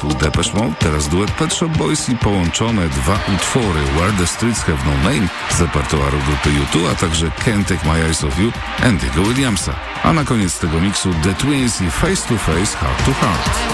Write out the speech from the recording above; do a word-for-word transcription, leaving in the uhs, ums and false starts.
zespół Depeche Mode, teraz duet Pet Shop Boys i połączone dwa utwory Where the Streets Have No Name z repertuaru grupy U dwa, a także Can't Take My Eyes Off You Andy'ego Williamsa. A na koniec tego miksu The Twins i Face to Face, Heart to Heart.